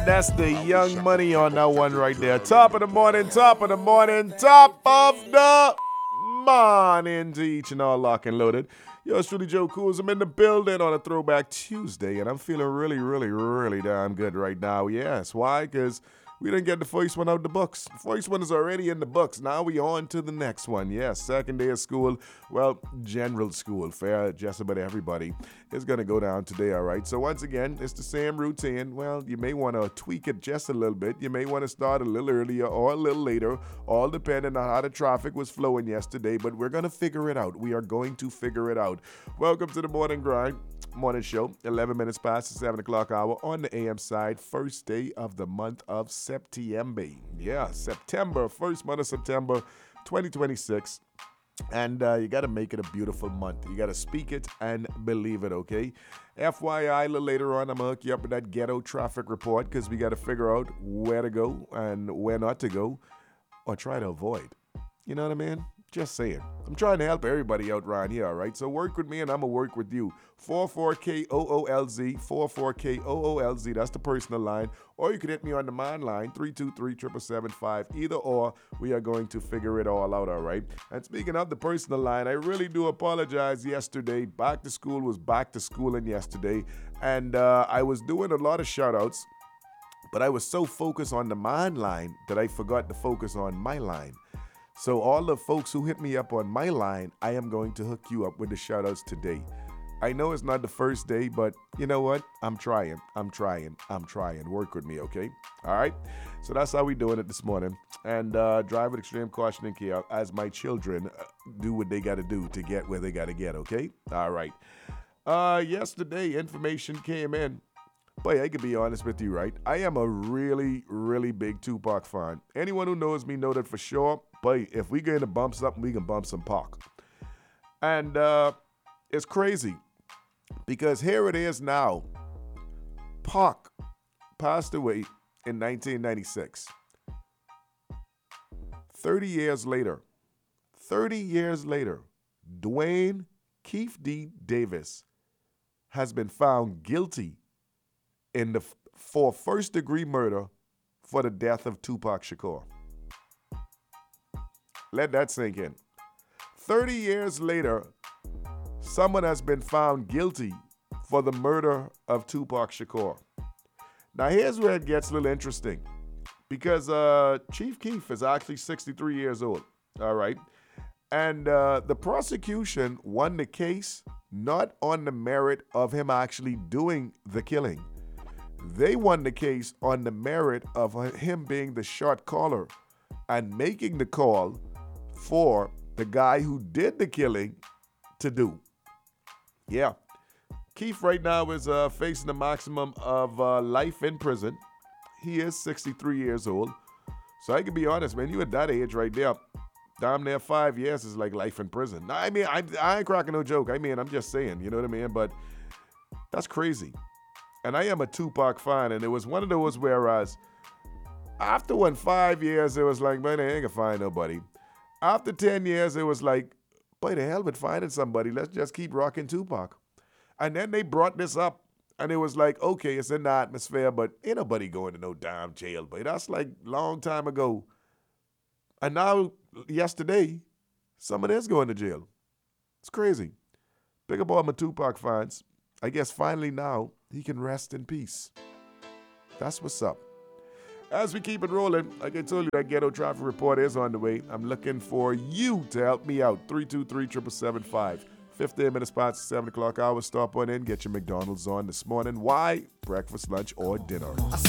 That's the Young Money on that one right there. Top of the morning, top of the morning, top of the morning to each and all lock and loaded. Yours truly, Joe Coons. I'm in the building on a Throwback Tuesday, and I'm feeling really, really, really damn good right now. Yes, why? Because we didn't get the first one out the books. The first one is already in the books. Now we on to the next one. Yes, second day of school. Well, general school, fair, just about everybody is going to go down today, all right? So once again, it's the same routine. Well, you may want to tweak it just a little bit. You may want to start a little earlier or a little later, all depending on how the traffic was flowing yesterday. But we're going to figure it out. We are going to figure it out. Welcome to the Morning Grind. Morning show, 11 minutes past the 7 o'clock hour on the AM side, first day of the month of September. Yeah, September, first month of September 2026. And you got to make it a beautiful month. You got to speak it and believe it, okay? FYI, a little later on, I'm going to hook you up with that ghetto traffic report because we got to figure out where to go and where not to go or try to avoid. You know what I mean? Just saying. I'm trying to help everybody out around here, all right? So work with me and I'm going to work with you. 44KOOLZ, 44KOOLZ. That's the personal line. Or you can hit me on the man line, 323-775. Either or, we are going to figure it all out, all right? And speaking of the personal line, I really do apologize yesterday. Back to school was back to schooling yesterday. And I was doing a lot of shout-outs, but I was so focused on the man line that I forgot to focus on my line. So all the folks who hit me up on my line, I am going to hook you up with the shout-outs today. I know it's not the first day, but you know what? I'm trying. Work with me, okay? All right? So that's how we doing it this morning. And drive with extreme caution and care as my children do what they got to do to get where they got to get, okay? All right. Yesterday, information came in. Boy, I can be honest with you, right? I am a really, really big Tupac fan. Anyone who knows me know that for sure. But if we going to bump something, we can bump some Pac. And it's crazy because here it is now. Pac passed away in 1996. 30 years later, Dwayne Keefe D. Davis has been found guilty for first-degree murder for the death of Tupac Shakur. Let that sink in. 30 years later, someone has been found guilty for the murder of Tupac Shakur. Now, here's where it gets a little interesting. Because Chief Keef is actually 63 years old, all right? And the prosecution won the case not on the merit of him actually doing the killing. They won the case on the merit of him being the shot caller and making the call for the guy who did the killing to do. Yeah. Keith right now is facing a maximum of life in prison. He is 63 years old. So I can be honest, man, you at that age right there, damn near 5 years is like life in prison. I mean, I ain't cracking no joke. I mean, I'm just saying, you know what I mean? But that's crazy. And I am a Tupac fan, and it was one of those whereas after 5 years, it was like, man, I ain't gonna find nobody. After 10 years, it was like, boy, the hell with finding somebody. Let's just keep rocking Tupac. And then they brought this up, and it was like, okay, it's in the atmosphere, but ain't nobody going to no damn jail. But that's like long time ago. And now, yesterday, someone is going to jail. It's crazy. Big up all my Tupac fans. I guess finally now, he can rest in peace. That's what's up. As we keep it rolling, like I told you, that ghetto traffic report is on the way. I'm looking for you to help me out. 323-775. 15 minutes past the 7 o'clock hour. Stop on in. Get your McDonald's on this morning. Why? Breakfast, lunch, or dinner.